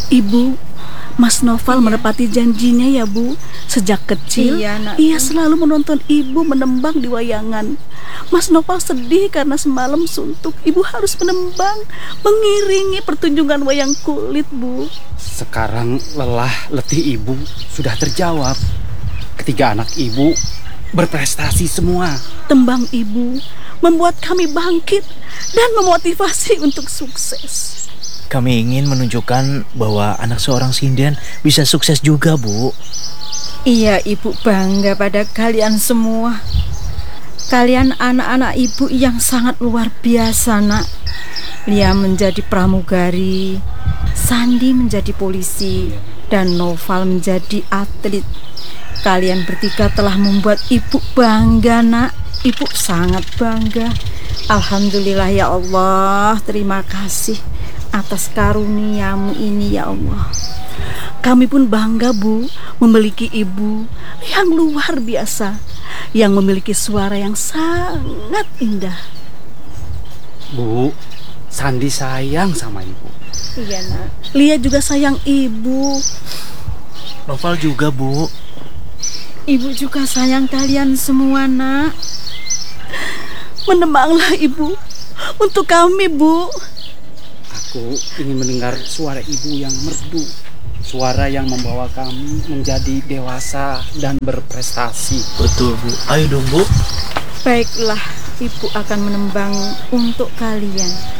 Ibu, Mas Noval menepati janjinya ya Bu. Sejak kecil, ia selalu menonton Ibu menembang di wayangan. Mas Noval sedih karena semalam suntuk. Ibu harus menembang, mengiringi pertunjukan wayang kulit, Bu. Sekarang lelah letih Ibu sudah terjawab. Ketiga anak Ibu berprestasi semua. Tembang Ibu membuat kami bangkit dan memotivasi untuk sukses. Kami ingin menunjukkan bahwa anak seorang sinden bisa sukses juga, Bu. Iya, Ibu bangga pada kalian semua. Kalian anak-anak Ibu yang sangat luar biasa, Nak. Lia menjadi pramugari, Sandi menjadi polisi, dan Noval menjadi atlet. Kalian bertiga telah membuat Ibu bangga, Nak. Ibu sangat bangga. Alhamdulillah ya Allah, terima kasih atas karuniamu ini ya Allah. Kami pun bangga Bu memiliki ibu yang luar biasa, yang memiliki suara yang sangat indah. Bu, Sandi sayang sama Ibu. Iya Nak. Lia juga sayang ibu. Noval juga, Bu. Ibu juga sayang kalian semua, Nak. Menembanglah ibu untuk kami Bu. Aku ingin mendengar suara Ibu yang merdu. Suara yang membawa kami menjadi dewasa dan berprestasi. Betul, Bu. Ayo dong, Bu. Baiklah, Ibu akan menembang untuk kalian.